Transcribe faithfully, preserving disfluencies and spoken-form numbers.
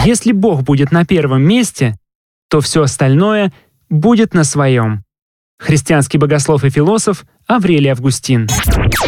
Если Бог будет на первом месте, то все остальное будет на своем. Христианский богослов и философ Аврелий Августин.